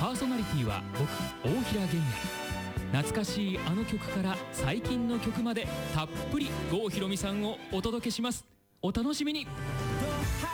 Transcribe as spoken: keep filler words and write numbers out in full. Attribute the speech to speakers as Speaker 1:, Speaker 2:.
Speaker 1: パーソナリティは僕、大平玄也。懐かしいあの曲から最近の曲までたっぷり郷ひろみさんをお届けします。お楽しみに。